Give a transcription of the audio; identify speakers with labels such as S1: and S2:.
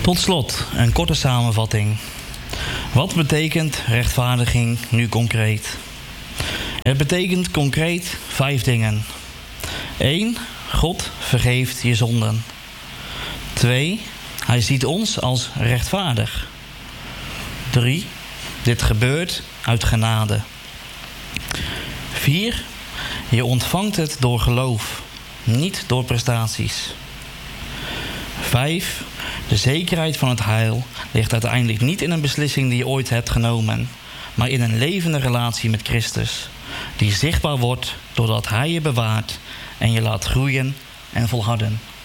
S1: Tot slot, een korte samenvatting. Wat betekent rechtvaardiging nu concreet? Het betekent concreet 5 dingen. 1. God vergeeft je zonden. 2. Hij ziet ons als rechtvaardig. 3. Dit gebeurt uit genade. 4. Je ontvangt het door geloof, niet door prestaties. 5. De zekerheid van het heil ligt uiteindelijk niet in een beslissing die je ooit hebt genomen, maar in een levende relatie met Christus, die zichtbaar wordt doordat Hij je bewaart en je laat groeien en volharden.